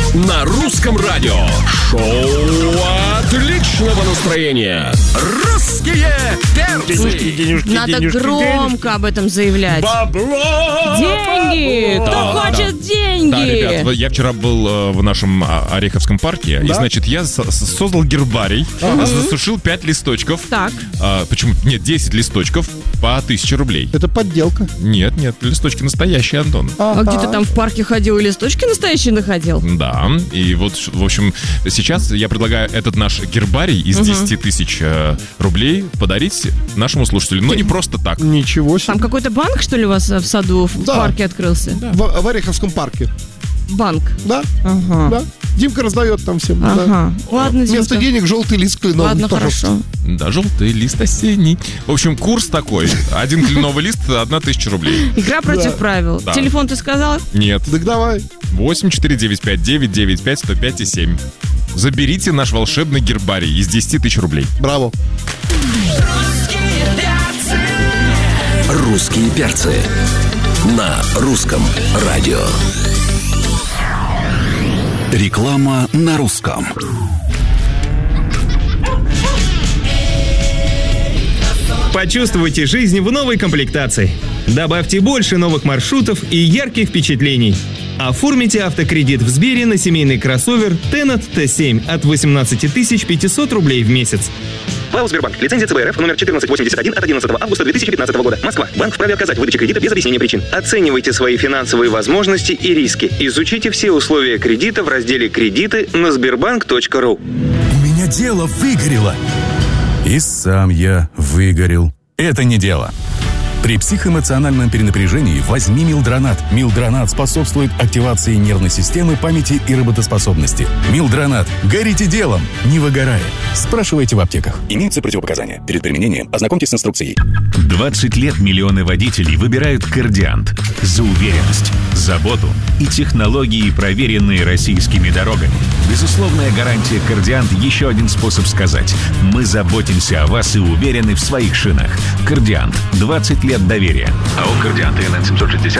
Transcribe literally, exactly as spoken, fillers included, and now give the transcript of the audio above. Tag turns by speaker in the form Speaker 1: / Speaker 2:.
Speaker 1: на русском радио. Шоу отличного настроения. Русские перцы.
Speaker 2: Денежки, денежки,
Speaker 3: Надо
Speaker 2: денежки,
Speaker 3: громко
Speaker 2: денежки.
Speaker 3: об этом заявлять.
Speaker 2: Бабло!
Speaker 3: Деньги! Кто
Speaker 2: Бабло!
Speaker 3: хочет
Speaker 4: Да,
Speaker 3: деньги?
Speaker 4: ребят, я вчера был э, в нашем а, Ореховском парке,
Speaker 2: Да?
Speaker 4: и, значит, я со- со- создал гербарий, засушил пять листочков.
Speaker 3: Так.
Speaker 4: А, почему? Нет, десять листочков по тысяче рублей.
Speaker 2: Это подделка.
Speaker 4: Нет, нет, листочки настоящие, Антон.
Speaker 3: А где ты там в парке ходил и листочки настоящие находил?
Speaker 4: Да, и вот, в общем, сейчас я предлагаю этот наш гербарий из десяти тысяч э, рублей подарить нашему слушателю. Но не просто так.
Speaker 2: Ничего себе.
Speaker 3: Там какой-то банк, что ли, у вас в саду, в
Speaker 2: Да.
Speaker 3: парке открылся?
Speaker 2: В, в Ореховском парке.
Speaker 3: Банк.
Speaker 2: Да?
Speaker 3: Ага.
Speaker 2: Да. Димка раздает там всем.
Speaker 3: Ага.
Speaker 2: Да.
Speaker 3: Ладно,
Speaker 2: Вместо
Speaker 3: Димка.
Speaker 2: денег желтый лист кленовый.
Speaker 3: Ладно,
Speaker 2: пожалуйста.
Speaker 3: хорошо.
Speaker 4: Да, желтый лист осенний. В общем, курс такой. Один кленовый лист, одна тысяча рублей.
Speaker 3: Игра против
Speaker 2: Да.
Speaker 3: правил.
Speaker 4: Да.
Speaker 3: Телефон ты сказал?
Speaker 4: Нет.
Speaker 2: Так давай.
Speaker 4: восемь четыре девять пять девять девять пять сто пять и семь. Заберите наш волшебный гербарий из десяти тысяч рублей.
Speaker 2: Браво.
Speaker 1: Русские перцы на русском радио. Реклама на русском.
Speaker 5: Почувствуйте жизнь в новой комплектации. Добавьте больше новых маршрутов и ярких впечатлений. Оформите автокредит в Сбере на семейный кроссовер Tenat Т семь от восемнадцать тысяч пятьсот рублей в месяц. ПАО «Сбербанк». Лицензия ЦБ РФ номер четырнадцать восемьдесят один от одиннадцатого августа две тысячи пятнадцатого года. Москва. Банк вправе отказать в выдаче кредита без объяснения причин. Оценивайте свои финансовые возможности и риски. Изучите все условия кредита в разделе «Кредиты» на сбербанк точка ру.
Speaker 6: У меня дело выгорело. И сам я выгорел. Это не дело. При психоэмоциональном перенапряжении возьми Милдронат. Милдронат способствует активации нервной системы, памяти и работоспособности. Милдронат. Горите делом, не выгорая. Спрашивайте в аптеках. Имеются противопоказания. Перед применением ознакомьтесь с инструкцией.
Speaker 7: двадцать лет миллионы водителей выбирают Кардиант за уверенность, заботу и технологии, проверенные российскими дорогами. Безусловная гарантия Кардиант – еще один способ сказать: мы заботимся о вас и уверены в своих шинах. Кардиант. двадцать лет доверия. АО «Кардиант» ИНН семьсот шестьдесят